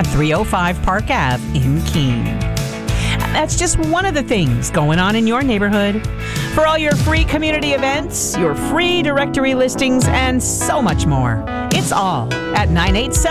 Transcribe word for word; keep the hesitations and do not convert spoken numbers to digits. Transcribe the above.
at three oh five Park Avenue in Keene. And that's just one of the things going on in your neighborhood. For all your free community events, your free directory listings, and so much more, it's all at nine eight seven